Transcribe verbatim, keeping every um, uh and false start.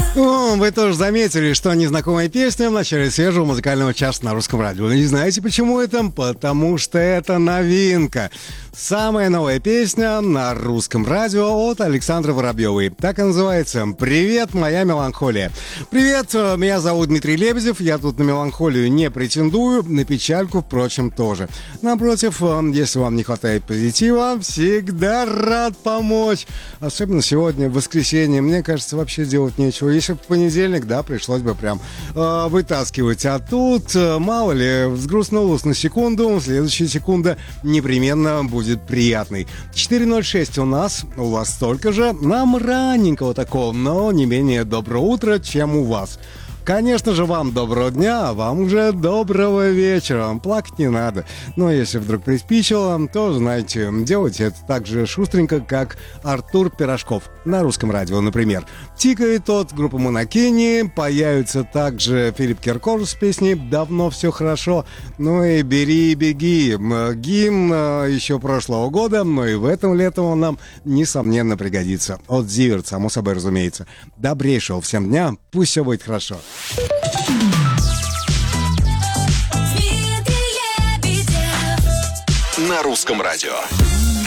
Ну, вы тоже заметили, что незнакомая песня в начале свежего музыкального часа на русском радио. И знаете, почему это? Потому что это новинка. Самая новая песня на русском радио от Александры Воробьевой. Так и называется «Привет, моя меланхолия». Привет, меня зовут Дмитрий Лебедев. Я тут на меланхолию не претендую, на печальку, впрочем, тоже. Напротив, если вам не хватает позитива, всегда рад помочь. Особенно сегодня, в воскресенье. Мне кажется, вообще делать нечего. Если в понедельник, да, пришлось бы прям э, вытаскивать. А тут, э, мало ли, взгрустнулось на секунду, следующая секунда непременно будет приятной. четыре ноль шесть у нас, у вас столько же. Нам раненького такого, но не менее доброе утро, чем у вас. Конечно же, вам доброго дня, а вам уже доброго вечера. Плакать не надо. Но если вдруг приспичило, то, знаете, делайте это так же шустренько, как Артур Пирожков на русском радио, например. Тикает тот, группа Монокини, появится также Филипп Киркоров с песней «Давно все хорошо». Ну и «Бери и беги». Гимн еще прошлого года, но и в этом летом он нам, несомненно, пригодится. От Зиверт, само собой разумеется. Добрейшего всем дня, пусть все будет хорошо. На русском радио.